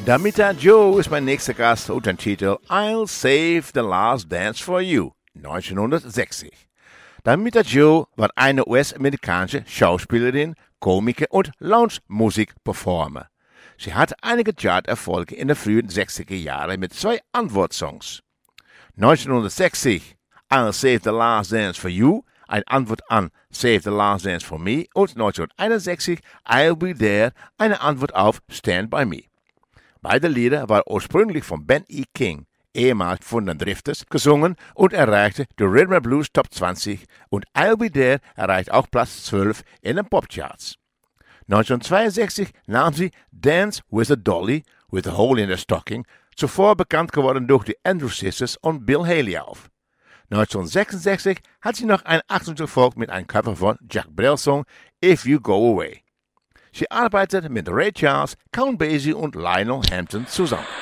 Damita Joe ist mein nächster Gast und den Titel I'll Save the Last Dance for You, 1960. Damita Joe war eine US-amerikanische Schauspielerin, Komiker und Lounge-Musik-Performer. Sie hatte einige Chart-Erfolge in den frühen 60er Jahren mit 2 Antwortsongs. 1960 I'll Save the Last Dance for You, eine Antwort an Save the Last Dance for Me, und 1961 I'll Be There, eine Antwort auf Stand By Me. Beide Lieder waren ursprünglich von Ben E. King, ehemals von den Drifters, gesungen und erreichte die Rhythm and Blues Top 20 und I'll Be There erreicht auch Platz 12 in den Popcharts. 1962 nahm sie Dance with a Dolly, with a Hole in the Stocking, zuvor bekannt geworden durch die Andrew Sisters und Bill Haley auf. 1966 hat sie noch ein Achterfolg mit einem Cover von Jack Brel's Song If You Go Away. Sie arbeitet mit Ray Charles, Count Basie und Lionel Hampton zusammen.